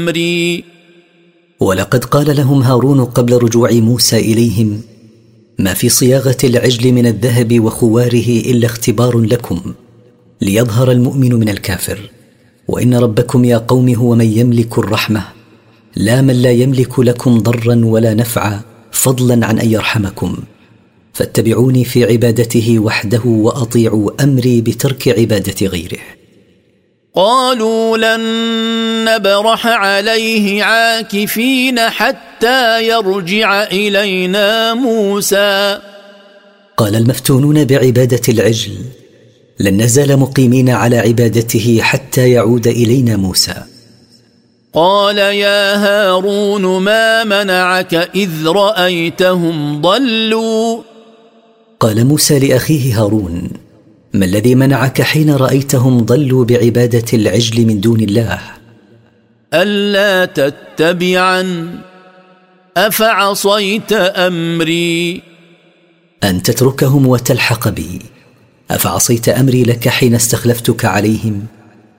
أمري. ولقد قال لهم هارون قبل رجوع موسى إليهم: ما في صياغة العجل من الذهب وخواره إلا اختبار لكم ليظهر المؤمن من الكافر، وإن ربكم يا قوم هو من يملك الرحمة لا من لا يملك لكم ضرا ولا نفعا فضلا عن أن يرحمكم، فاتبعوني في عبادته وحده وأطيعوا أمري بترك عبادة غيره. قالوا لن نبرح عليه عاكفين حتى يرجع إلينا موسى. قال المفتونون بعبادة العجل: لن نزال مقيمين على عبادته حتى يعود إلينا موسى. قال يا هارون ما منعك إذ رأيتهم ضلوا. قال موسى لأخيه هارون: ما الذي منعك حين رأيتهم ضلوا بعبادة العجل من دون الله؟ ألا تتبعن أفعصيت أمري. أن تتركهم وتلحق بي، أفعصيت أمري لك حين استخلفتك عليهم؟